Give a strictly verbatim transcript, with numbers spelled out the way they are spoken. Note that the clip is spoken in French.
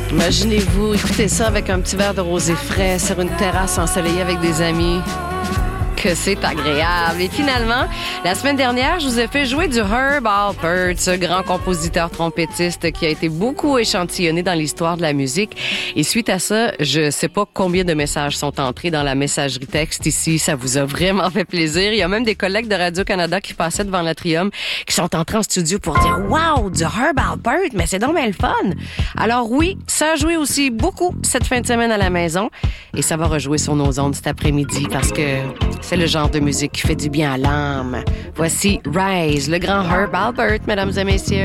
Imaginez-vous, écoutez ça avec un petit verre de rosé frais sur une terrasse ensoleillée avec des amis. Que c'est agréable. Et finalement, la semaine dernière, je vous ai fait jouer du Herb Alpert, ce grand compositeur trompettiste qui a été beaucoup échantillonné dans l'histoire de la musique. Et suite à ça, je sais pas combien de messages sont entrés dans la messagerie texte ici. Ça vous a vraiment fait plaisir. Il y a même des collègues de Radio-Canada qui passaient devant l'Atrium qui sont entrés en studio pour dire « Wow, du Herb Alpert, mais c'est donc bien le fun! » Alors oui, ça a joué aussi beaucoup cette fin de semaine à la maison et ça va rejouer sur nos ondes cet après-midi parce que c'est le genre de musique qui fait du bien à l'âme. Voici Rise, le grand Herb Alpert, mesdames et messieurs.